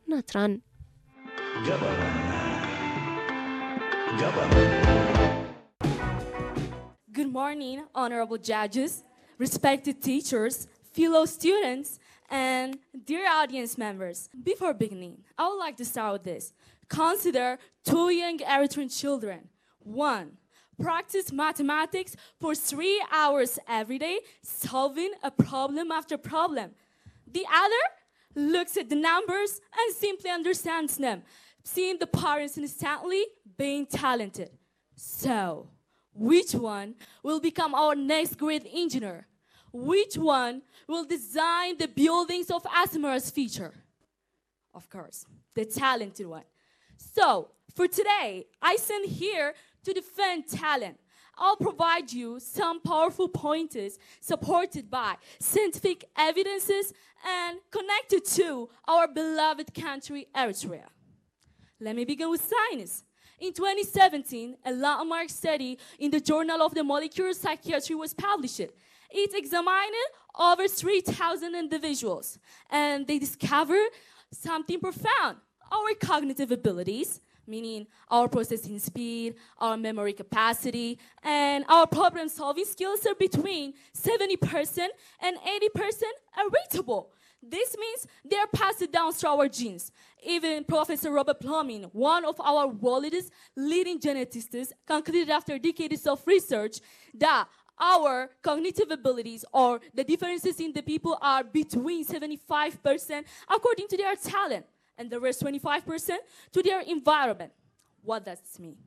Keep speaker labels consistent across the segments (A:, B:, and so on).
A: not run.
B: Good morning, honorable judges, respected teachers, fellow students, and dear audience members. Before beginning, I would like to start with this. Consider two young Eritrean children. One, practice mathematics for 3 hours every day, solving a problem after problem. The other looks at the numbers and simply understands them, seeing the parents instantly being talented. So, which one will become our next great engineer? Which one will design the buildings of Asmara's future? Of course, the talented one. So, for today, I stand here to defend talent. I'll provide you some powerful pointers supported by scientific evidences and connected to our beloved country, Eritrea. Let me begin with science. In 2017, a landmark study in the Journal of the Molecular Psychiatry was published. It examined over 3,000 individuals, and they discovered something profound. Our cognitive abilities, meaning our processing speed, our memory capacity, and our problem-solving skills are between 70% and 80% heritable. This means they are passed down through our genes. Even Professor Robert Plumbing, one of our world's leading geneticists, concluded after decades of research that our cognitive abilities or the differences in the people are between 75% according to their talent and the rest 25% to their environment. What does this mean?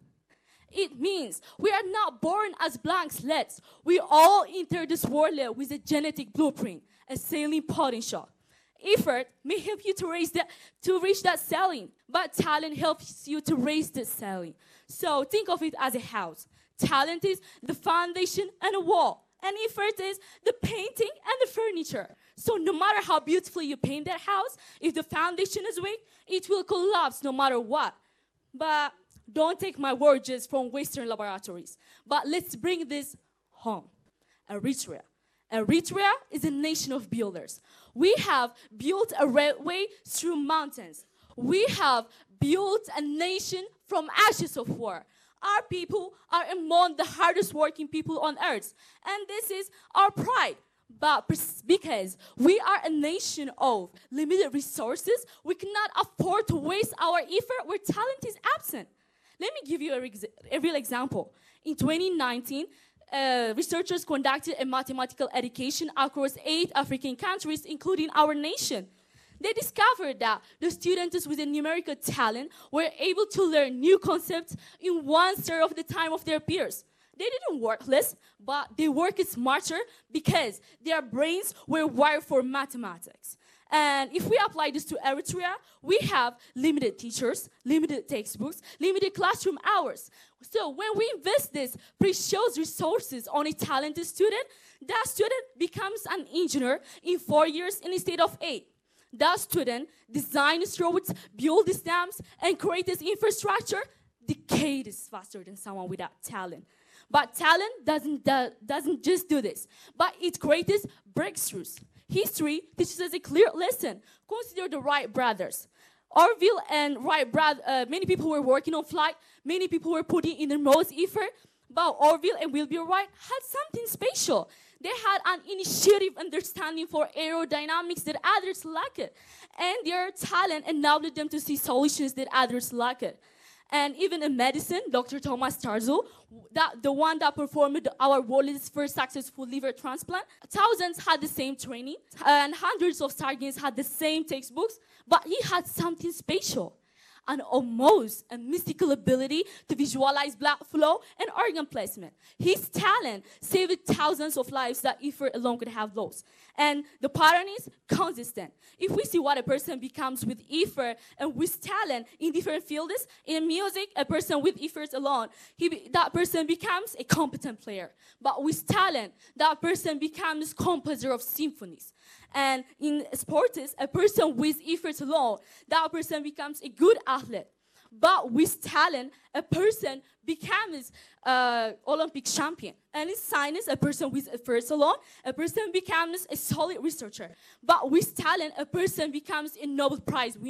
B: It means we are not born as blank slates. We all enter this world with a genetic blueprint, a sailing potential. Effort may help you to reach that ceiling, but talent helps you to raise the ceiling. So think of it as a house. Talent is the foundation and a wall, and effort is the painting and the furniture. So no matter how beautifully you paint that house, if the foundation is weak, it will collapse no matter what. But don't take my word just from Western laboratories. But let's bring this home. Eritrea. Eritrea is a nation of builders. We have built a railway through mountains. We have built a nation from ashes of war. Our people are among the hardest working people on earth. And this is our pride. But because we are a nation of limited resources, we cannot afford to waste our effort where talent is absent. Let me give you a real example. In 2019, researchers conducted a mathematical education across 8 African countries, including our nation. They discovered that the students with a numerical talent were able to learn new concepts in 1/3 of the time of their peers. They didn't work less, but they worked smarter because their brains were wired for mathematics. And if we apply this to Eritrea, we have limited teachers, limited textbooks, limited classroom hours. So when we invest these precious resources on a talented student, that student becomes an engineer in 4 years instead of 8. That student designs roads, builds dams, and creates infrastructure decades faster than someone without talent. But talent doesn't just do this, but it creates breakthroughs. History teaches us a clear lesson. Consider the Wright brothers. Orville and Wright many people were working on flight. Many people were putting in the most effort. But Orville and Wilbur Wright had something special. They had an initiative understanding for aerodynamics that others lacked. And their talent enabled them to see solutions that others lacked. And even in medicine, Dr. Thomas Tarzo, the one that performed our world's first successful liver transplant, thousands had the same training, and hundreds of sergeants had the same textbooks, but he had something special. And almost a mystical ability to visualize blood flow and organ placement. His talent saved thousands of lives that effort alone could have lost. And the pattern is consistent. If we see what a person becomes with effort and with talent in different fields, in music, a person with effort alone, that person becomes a competent player. But with talent, that person becomes composer of symphonies. And in sports, a person with effort alone, that person becomes a good athlete. But with talent, a person becomes Olympic champion. And in science, a person with effort alone, a person becomes a solid researcher. But with talent, a person becomes a Nobel Prize winner.